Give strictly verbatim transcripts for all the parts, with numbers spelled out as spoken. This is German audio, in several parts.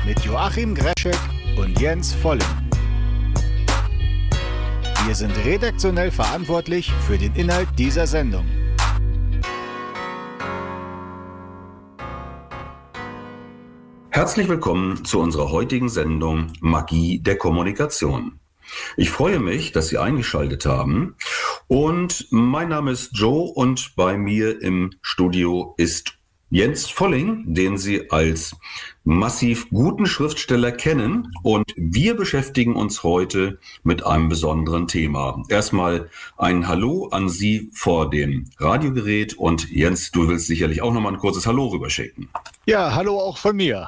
mit Joachim Greschek und Jens Volling. Wir sind redaktionell verantwortlich für den Inhalt dieser Sendung. Herzlich willkommen zu unserer heutigen Sendung Magie der Kommunikation. Ich freue mich, dass Sie eingeschaltet haben, und mein Name ist Joe und bei mir im Studio ist Jens Volling, den Sie als massiv guten Schriftsteller kennen, und wir beschäftigen uns heute mit einem besonderen Thema. Erstmal ein Hallo an Sie vor dem Radiogerät, und Jens, du willst sicherlich auch noch mal ein kurzes Hallo rüberschicken. Ja, hallo auch von mir.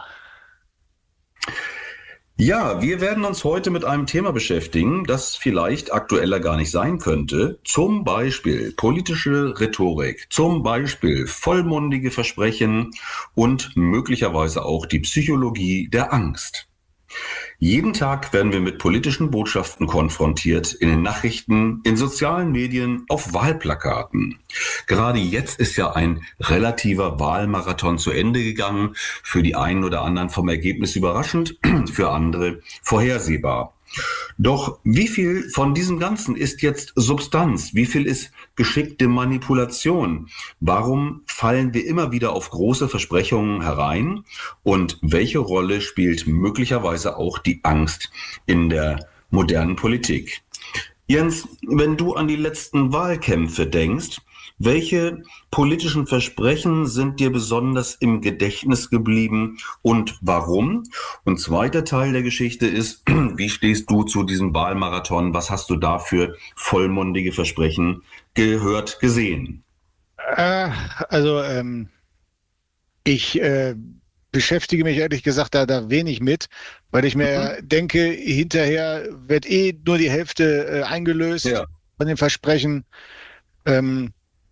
Ja, wir werden uns heute mit einem Thema beschäftigen, das vielleicht aktueller gar nicht sein könnte. Zum Beispiel politische Rhetorik, zum Beispiel vollmundige Versprechen und möglicherweise auch die Psychologie der Angst. Jeden Tag werden wir mit politischen Botschaften konfrontiert, in den Nachrichten, in sozialen Medien, auf Wahlplakaten. Gerade jetzt ist ja ein relativer Wahlmarathon zu Ende gegangen, für die einen oder anderen vom Ergebnis überraschend, für andere vorhersehbar. Doch wie viel von diesem Ganzen ist jetzt Substanz? Wie viel ist geschickte Manipulation? Warum fallen wir immer wieder auf große Versprechungen herein? Und welche Rolle spielt möglicherweise auch die Angst in der modernen Politik? Jens, wenn du an die letzten Wahlkämpfe denkst, welche politischen Versprechen sind dir besonders im Gedächtnis geblieben und warum? Und zweiter Teil der Geschichte ist, wie stehst du zu diesem Wahlmarathon? Was hast du da für vollmundige Versprechen gehört, gesehen? Äh, also ähm, ich äh, beschäftige mich ehrlich gesagt da, da wenig mit, weil ich mir mhm. denke, hinterher wird eh nur die Hälfte äh, eingelöst ja. von den Versprechen. Ähm,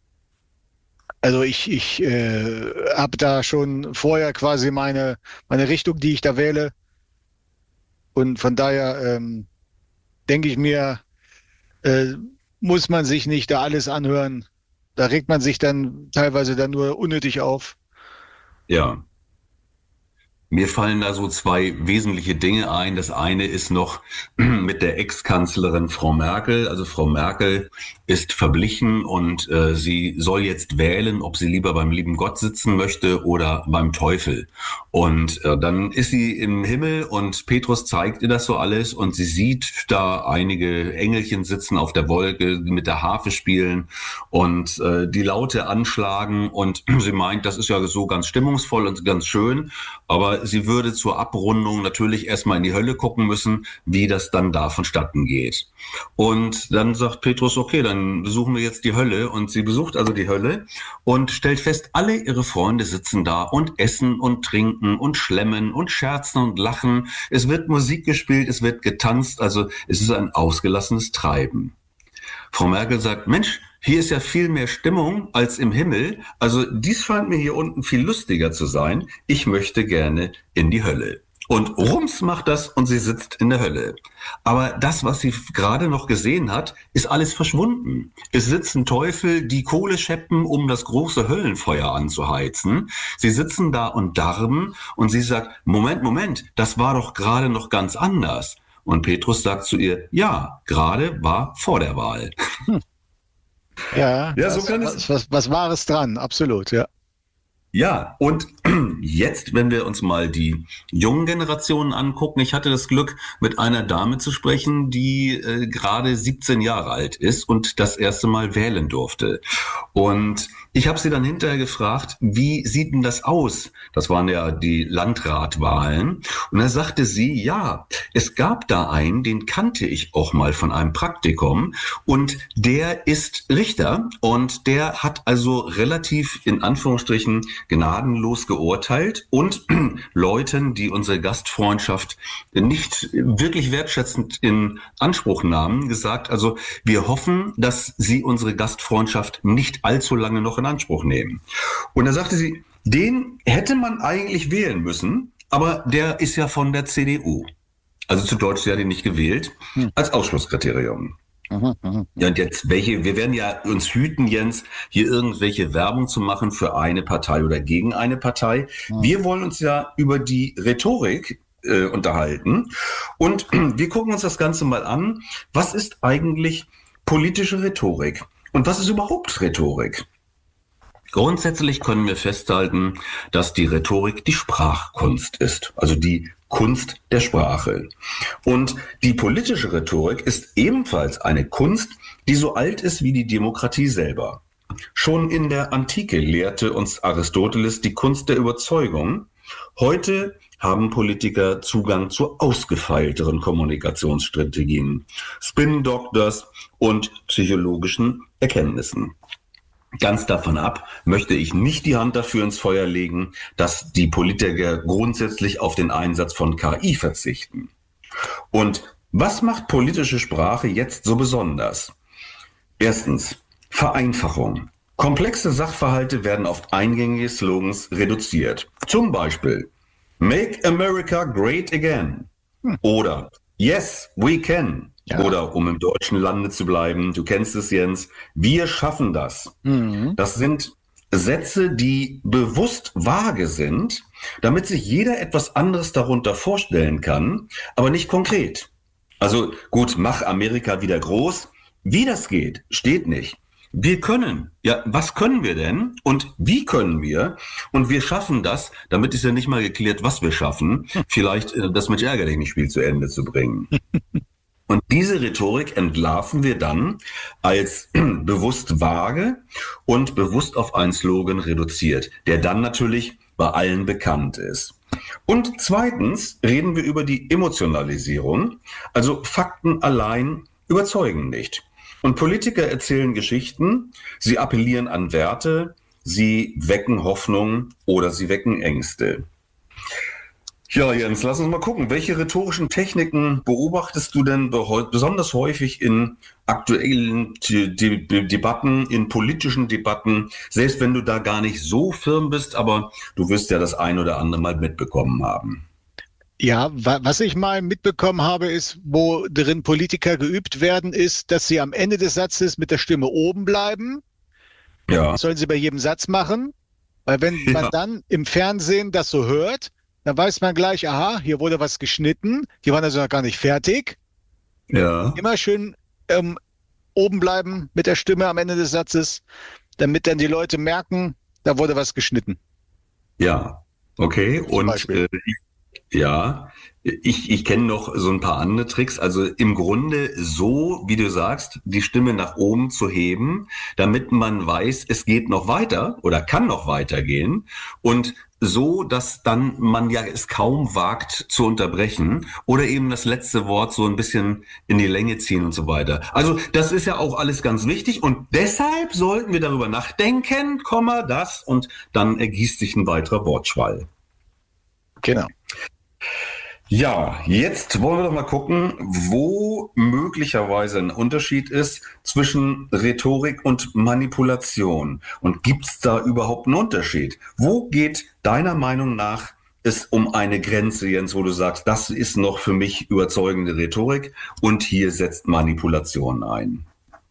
Also ich, ich äh, habe da schon vorher quasi meine, meine Richtung, die ich da wähle. Und von daher ähm, denke ich mir, äh, muss man sich nicht da alles anhören. Da regt man sich dann teilweise dann nur unnötig auf. Ja. Mir fallen da so zwei wesentliche Dinge ein. Das eine ist noch mit der Ex-Kanzlerin Frau Merkel. Also Frau Merkel ist verblichen und äh, sie soll jetzt wählen, ob sie lieber beim lieben Gott sitzen möchte oder beim Teufel. Und äh, dann ist sie im Himmel und Petrus zeigt ihr das so alles und sie sieht da einige Engelchen sitzen auf der Wolke, die mit der Harfe spielen und äh, die Laute anschlagen, und sie meint, das ist ja so ganz stimmungsvoll und ganz schön, aber sie würde zur Abrundung natürlich erstmal in die Hölle gucken müssen, wie das dann da vonstatten geht. Und dann sagt Petrus, okay, dann besuchen wir jetzt die Hölle. Und sie besucht also die Hölle und stellt fest, alle ihre Freunde sitzen da und essen und trinken und schlemmen und scherzen und lachen. Es wird Musik gespielt, es wird getanzt, also es ist ein ausgelassenes Treiben. Frau Merkel sagt, Mensch, hier ist ja viel mehr Stimmung als im Himmel. Also dies scheint mir hier unten viel lustiger zu sein. Ich möchte gerne in die Hölle. Und rums macht das und sie sitzt in der Hölle. Aber das, was sie gerade noch gesehen hat, ist alles verschwunden. Es sitzen Teufel, die Kohle scheppen, um das große Höllenfeuer anzuheizen. Sie sitzen da und darben und sie sagt, Moment, Moment, das war doch gerade noch ganz anders. Und Petrus sagt zu ihr, ja, gerade war vor der Wahl. Hm. Ja, ja, so was, kann was, es. was, was Wahres dran, absolut, ja. Ja, und jetzt, wenn wir uns mal die jungen Generationen angucken, ich hatte das Glück, mit einer Dame zu sprechen, die äh, gerade siebzehn Jahre alt ist und das erste Mal wählen durfte. Und ich habe sie dann hinterher gefragt, wie sieht denn das aus? Das waren ja die Landratwahlen. Und da sagte sie, ja, es gab da einen, den kannte ich auch mal von einem Praktikum. Und der ist Richter und der hat also relativ in Anführungsstrichen gnadenlos geurteilt und Leuten, die unsere Gastfreundschaft nicht wirklich wertschätzend in Anspruch nahmen, gesagt, also wir hoffen, dass Sie unsere Gastfreundschaft nicht allzu lange noch in Anspruch nehmen. Und da sagte sie, den hätte man eigentlich wählen müssen, aber der ist ja von der C D U. Also zu Deutsch, sie hat ihn nicht gewählt, als Ausschlusskriterium. Aha, aha. Ja, und jetzt welche, wir werden ja uns hüten, Jens, hier irgendwelche Werbung zu machen für eine Partei oder gegen eine Partei. Ja. Wir wollen uns ja über die Rhetorik äh, unterhalten. Und wir gucken uns das Ganze mal an. Was ist eigentlich politische Rhetorik? Und was ist überhaupt Rhetorik? Grundsätzlich können wir festhalten, dass die Rhetorik die Sprachkunst ist, also die Kunst der Sprache. Und die politische Rhetorik ist ebenfalls eine Kunst, die so alt ist wie die Demokratie selber. Schon in der Antike lehrte uns Aristoteles die Kunst der Überzeugung. Heute haben Politiker Zugang zu ausgefeilteren Kommunikationsstrategien, Spin-Doctors und psychologischen Erkenntnissen. Ganz davon ab möchte ich nicht die Hand dafür ins Feuer legen, dass die Politiker grundsätzlich auf den Einsatz von K I verzichten. Und was macht politische Sprache jetzt so besonders? Erstens, Vereinfachung. Komplexe Sachverhalte werden auf eingängige Slogans reduziert. Zum Beispiel Make America Great Again oder Yes, we can. Ja. Oder, um im deutschen Lande zu bleiben, du kennst es, Jens, wir schaffen das. Mhm. Das sind Sätze, die bewusst vage sind, damit sich jeder etwas anderes darunter vorstellen kann, aber nicht konkret. Also gut, mach Amerika wieder groß. Wie das geht, steht nicht. Wir können. Ja, was können wir denn? Und wie können wir? Und wir schaffen das, damit ist ja nicht mal geklärt, was wir schaffen, vielleicht das mit Ärger dich nicht Spiel zu Ende zu bringen. Und diese Rhetorik entlarven wir dann als bewusst vage und bewusst auf einen Slogan reduziert, der dann natürlich bei allen bekannt ist. Und zweitens reden wir über die Emotionalisierung, also Fakten allein überzeugen nicht. Und Politiker erzählen Geschichten, sie appellieren an Werte, sie wecken Hoffnung oder sie wecken Ängste. Ja, Jens, lass uns mal gucken. Welche rhetorischen Techniken beobachtest du denn besonders häufig in aktuellen Debatten, in politischen Debatten, selbst wenn du da gar nicht so firm bist, aber du wirst ja das ein oder andere mal mitbekommen haben. Ja, was ich mal mitbekommen habe, ist, wo drin Politiker geübt werden, ist, dass sie am Ende des Satzes mit der Stimme oben bleiben. Ja. Das sollen sie bei jedem Satz machen, weil wenn ja. man dann im Fernsehen das so hört, dann weiß man gleich, aha, hier wurde was geschnitten, die waren also noch gar nicht fertig. Ja. Immer schön ähm, oben bleiben mit der Stimme am Ende des Satzes, damit dann die Leute merken, da wurde was geschnitten. Ja, okay. Zum Und äh, ja, ich, ich kenne noch so ein paar andere Tricks. Also im Grunde so, wie du sagst, die Stimme nach oben zu heben, damit man weiß, es geht noch weiter oder kann noch weitergehen. Und so, dass dann man ja es kaum wagt zu unterbrechen oder eben das letzte Wort so ein bisschen in die Länge ziehen und so weiter. Also das ist ja auch alles ganz wichtig und deshalb sollten wir darüber nachdenken, Komma, das und dann ergießt sich ein weiterer Wortschwall. Genau. Ja, jetzt wollen wir doch mal gucken, wo möglicherweise ein Unterschied ist zwischen Rhetorik und Manipulation. Und gibt es da überhaupt einen Unterschied? Wo geht deiner Meinung nach es um eine Grenze, Jens, wo du sagst, das ist noch für mich überzeugende Rhetorik und hier setzt Manipulation ein?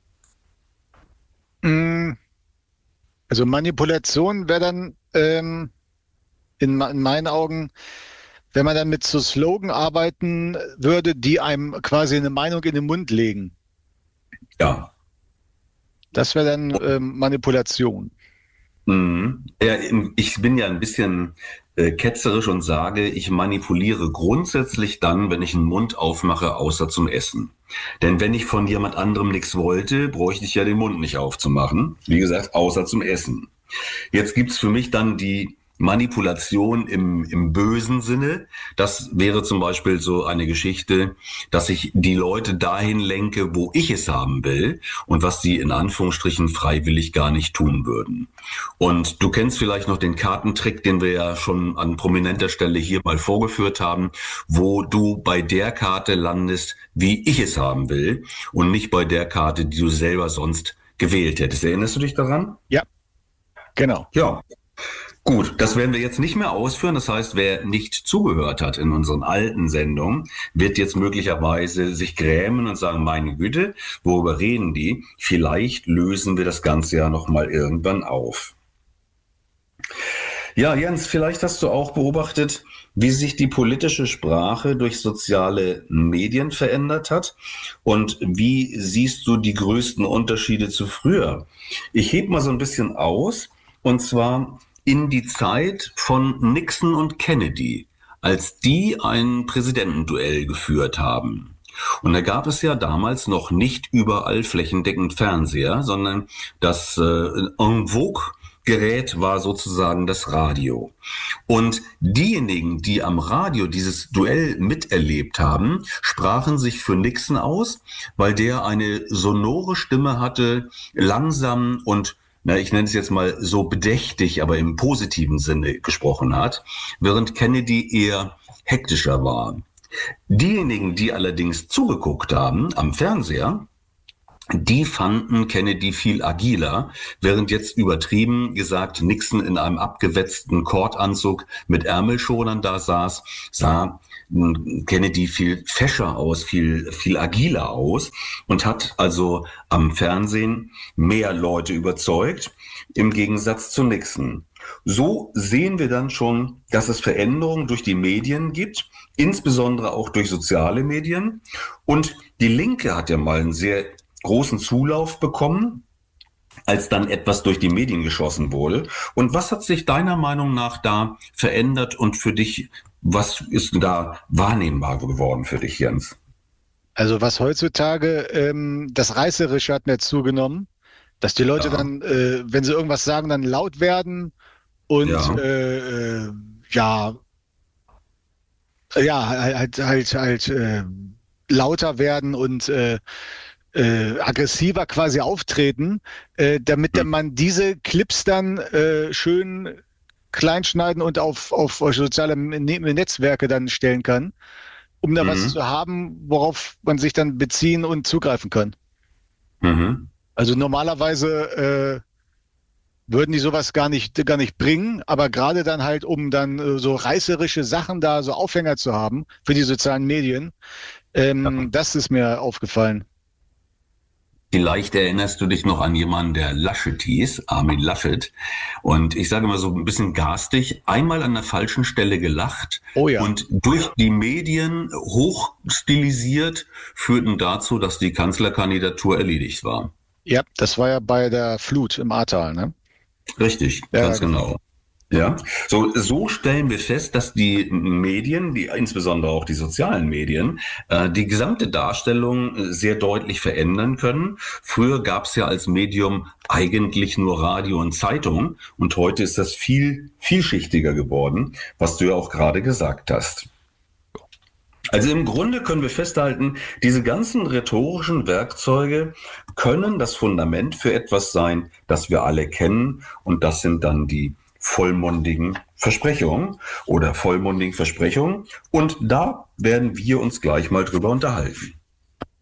Also Manipulation wäre dann ähm, in, in meinen Augen, wenn man dann mit so Slogan arbeiten würde, die einem quasi eine Meinung in den Mund legen. Ja. Das wäre dann ähm, Manipulation. Mhm. Ja, ich bin ja ein bisschen äh, ketzerisch und sage, ich manipuliere grundsätzlich dann, wenn ich einen Mund aufmache, außer zum Essen. Denn wenn ich von jemand anderem nichts wollte, bräuchte ich ja den Mund nicht aufzumachen. Wie gesagt, außer zum Essen. Jetzt gibt's für mich dann die Manipulation im, im bösen Sinne. Das wäre zum Beispiel so eine Geschichte, dass ich die Leute dahin lenke, wo ich es haben will und was sie in Anführungsstrichen freiwillig gar nicht tun würden. Und du kennst vielleicht noch den Kartentrick, den wir ja schon an prominenter Stelle hier mal vorgeführt haben, wo du bei der Karte landest, wie ich es haben will und nicht bei der Karte, die du selber sonst gewählt hättest. Erinnerst du dich daran? Ja, genau. Ja. Gut, das werden wir jetzt nicht mehr ausführen. Das heißt, wer nicht zugehört hat in unseren alten Sendungen, wird jetzt möglicherweise sich grämen und sagen, meine Güte, worüber reden die? Vielleicht lösen wir das Ganze ja noch mal irgendwann auf. Ja, Jens, vielleicht hast du auch beobachtet, wie sich die politische Sprache durch soziale Medien verändert hat. Und wie siehst du die größten Unterschiede zu früher? Ich heb mal so ein bisschen aus, und zwar in die Zeit von Nixon und Kennedy, als die ein Präsidentenduell geführt haben. Und da gab es ja damals noch nicht überall flächendeckend Fernseher, sondern das äh, en vogue Gerät war sozusagen das Radio. Und diejenigen, die am Radio dieses Duell miterlebt haben, sprachen sich für Nixon aus, weil der eine sonore Stimme hatte, langsam und, na, ich nenne es jetzt mal so bedächtig, aber im positiven Sinne gesprochen hat, während Kennedy eher hektischer war. Diejenigen, die allerdings zugeguckt haben am Fernseher, die fanden Kennedy viel agiler, während jetzt übertrieben gesagt Nixon in einem abgewetzten Kordanzug mit Ärmelschonern da saß, sah Kennedy viel fescher aus, viel, viel agiler aus und hat also am Fernsehen mehr Leute überzeugt, im Gegensatz zu Nixon. So sehen wir dann schon, dass es Veränderungen durch die Medien gibt, insbesondere auch durch soziale Medien. Und die Linke hat ja mal einen sehr großen Zulauf bekommen, als dann etwas durch die Medien geschossen wurde. Und was hat sich deiner Meinung nach da verändert und für dich, was ist da wahrnehmbar geworden für dich, Jens? Also was heutzutage, ähm, das Reißerische hat mir zugenommen, dass die Leute Ja, dann, äh, wenn sie irgendwas sagen, dann laut werden und ja. äh, äh, ja, ja, halt, halt, halt äh, lauter werden und äh, äh, aggressiver quasi auftreten, äh, damit Hm. dann man diese Clips dann äh, schön kleinschneiden und auf, auf soziale Ne- Netzwerke dann stellen kann, um da was Mhm. zu haben, worauf man sich dann beziehen und zugreifen kann. Mhm. Also normalerweise äh, würden die sowas gar nicht, gar nicht bringen, aber gerade dann halt, um dann äh, so reißerische Sachen da, so Aufhänger zu haben für die sozialen Medien, ähm, das ist mir aufgefallen. Vielleicht erinnerst du dich noch an jemanden, der Laschet hieß, Armin Laschet. Und ich sage mal so ein bisschen garstig, einmal an der falschen Stelle gelacht Oh ja. und durch die Medien hochstilisiert führten dazu, dass die Kanzlerkandidatur erledigt war. Ja, das war ja bei der Flut im Ahrtal, ne? Richtig, Ja, ganz genau. genau. Ja, so, so stellen wir fest, dass die Medien, die, insbesondere auch die sozialen Medien, äh, die gesamte Darstellung äh, sehr deutlich verändern können. Früher gab es ja als Medium eigentlich nur Radio und Zeitung und heute ist das viel vielschichtiger geworden, was du ja auch gerade gesagt hast. Also im Grunde können wir festhalten, diese ganzen rhetorischen Werkzeuge können das Fundament für etwas sein, das wir alle kennen. Und das sind dann die vollmundigen Versprechungen oder vollmundigen Versprechungen. Und da werden wir uns gleich mal drüber unterhalten.